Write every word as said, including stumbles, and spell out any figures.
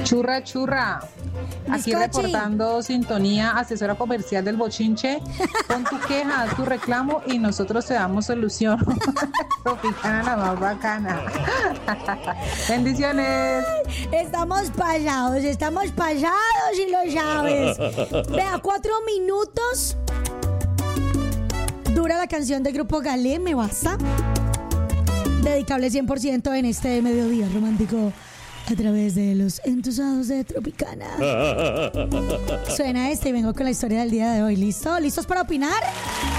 Churra, churra. Aquí Bizcochi. reportando sintonía, asesora comercial del bochinche. Pon tu queja, haz tu reclamo y nosotros te damos solución. Tropicana, la más bacana. Bendiciones. Estamos pasados, estamos pasados y lo sabes. Vea, cuatro minutos dura la canción del grupo Galé, Me Basta. Dedicable cien por ciento en este mediodía romántico a través de los entusiasmados de Tropicana. Suena este y vengo con la historia del día de hoy. ¿Listo? ¿Listos para opinar?